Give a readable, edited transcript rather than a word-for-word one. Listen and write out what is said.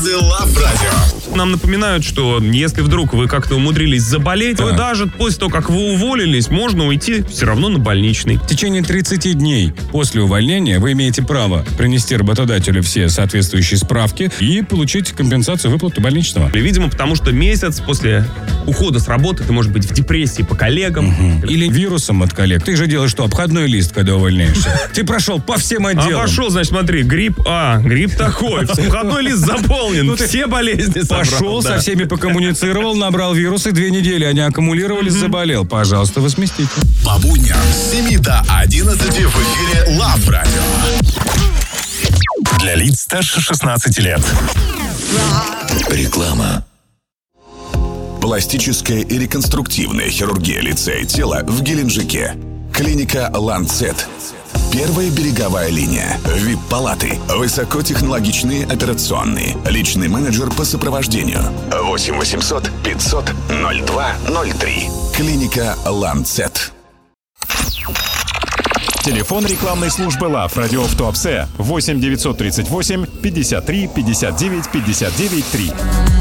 звезды Love Radio. Нам напоминают, что если вдруг вы как-то умудрились заболеть, то даже после того, как вы уволились, можно уйти все равно на больничный. В течение 30 дней после увольнения вы имеете право принести работодателю все соответствующие справки и получить компенсацию выплаты больничного. И, видимо, потому что месяц после ухода с работы ты можешь быть в депрессии по коллегам. Или вирусом от коллег. Ты же делаешь что, обходной лист, когда увольняешься? Ты прошел по всем отделам. А пошел, значит, смотри, грипп А, грипп такой, входной лист заполнен, все болезни собрал. Пошел, со всеми покоммуницировал, набрал вирус, и 2 недели они аккумулировались, заболел. Пожалуйста, возместите. По будням с 7 до 11 в эфире Love Radio. Для лиц старше 16 лет. Реклама. Пластическая и реконструктивная хирургия лица и тела в Геленджике. Клиника «Ланцет». Первая береговая линия. ВИП-палаты. Высокотехнологичные операционные. Личный менеджер по сопровождению. 8 800 500 02 03. Клиника «Ланцет». Телефон рекламной службы Love Radio в Туапсе 8 938 53 59 59 3.